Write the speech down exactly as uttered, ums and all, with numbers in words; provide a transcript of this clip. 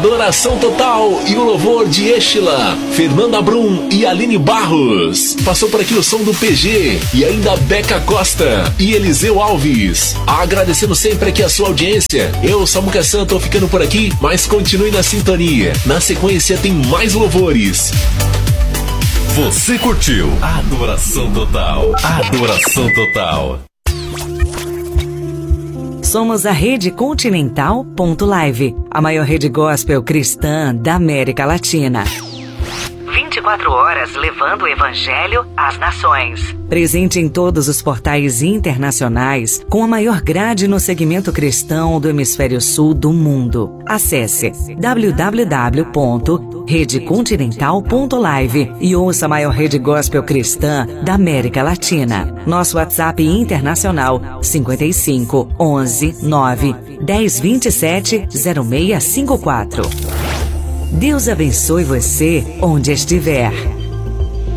Adoração Total e o louvor de Estila, Fernanda Brum e Aline Barros. Passou por aqui o som do P G e ainda Beca Costa e Eliseu Alves. Agradecendo sempre aqui a sua audiência. Eu, Samuca Santo, tô ficando por aqui, mas continue na sintonia. Na sequência tem mais louvores. Você curtiu Adoração Total. Adoração Total. Somos a Rede Continental ponto live, a maior rede gospel cristã da América Latina. vinte e quatro horas levando o Evangelho às nações. Presente em todos os portais internacionais, com a maior grade no segmento cristão do hemisfério sul do mundo. Acesse w w w ponto rede continental ponto live e ouça a maior rede gospel cristã da América Latina. Nosso WhatsApp internacional cinquenta e cinco, onze, nove, dez, vinte e sete, zero seis cinco quatro. Deus abençoe você onde estiver.